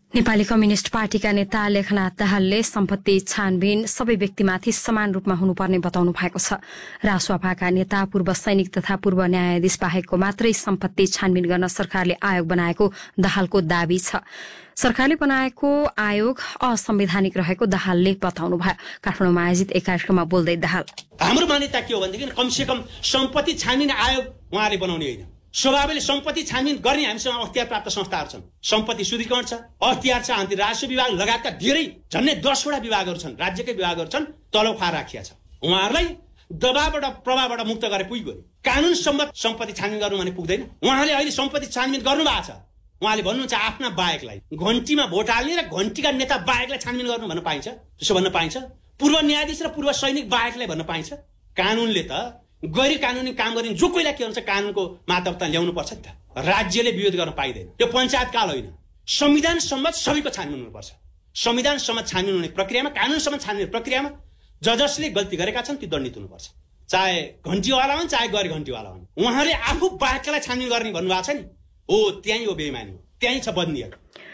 Nepali communist पार्टीका नेता लेखनाथ दाहालले सम्पत्ति छानबिन सबै व्यक्तिमाथि समान रूपमा हुनुपर्ने बताउनु भएको छ। रासपाका नेता पूर्व सैनिक तथा पूर्व न्यायाधीश बाहेकको मात्रै सम्पत्ति छानबिन गर्न सरकारले आयोग बनाएको दाहालको दावी छ। सरकारले बनाएको आयोग असंवैधानिक रहेको दाहालले बताउनुभयो। काठमाडौँमा आयोजित एक कार्यक्रममा बोल्दै दाहाल, हाम्रो मान्यता के हो भनेदेखि कमसेकम सम्पत्ति छानबिन आयोग उहाँले बनाउने होइन। स्वभावले सम्पत्ति छानबिन गर्ने हामीसँग अख्तियार प्राप्त संस्थाहरू छन्। सम्पत्ति शुद्धिकरण छ, अख्तियार छ, आन्तरिक राजस्व विभाग लगायतका धेरै झन्डै 10 वटा विभागहरू छन्, राज्यकै विभागहरू छन्, तलब खुवाएर राखिया छ। उहाँहरूलाई दबावबाट प्रभावबाट मुक्त गरे पुग्यो। कानुन सम्मत सम्पत्ति छानबिन गर्नु भने पुग्दैन। उहाँले अहिले सम्पत्ति छानबिन गर्नु भएको छ। उहाँले भन्नुहुन्छ आफ्ना बाहेकलाई घण्टीमा भोट हाल्ने र घण्टीका नेता बाहेकलाई छानबिन गर्नु भन्न पाइन्छ, त्यसो भन्न पाइन्छ। पूर्व न्यायाधीश र पूर्व सैनिक बाहेकलाई भन्न पाइन्छ। कानुनले त गैर कानुनी काम गर्ने जो कोहीलाई के हुन्छ कानुनको मातहतमा ल्याउनु पर्छ नि त। राज्यले विरोध गर्न पाइदैन। यो पञ्चायत काल होइन। संविधान सम्मत सबैको छानबिन हुनुपर्छ। संविधान सम्मत छानबिन हुने प्रक्रियामा, कानुन सम्मत छानबिन प्रक्रियामा जजले गल्ती गरेका छन् ती दण्डित हुनुपर्छ। चाहे घण्टीवाला हुन् चाहे गैर घण्टीवाला हुन्। उहाँले आफू बाहेकलाई छानबिन गर्ने भन्नुभएको छ नि, हो त्यही हो बेइमानी हो, त्यही छ बदनीयत।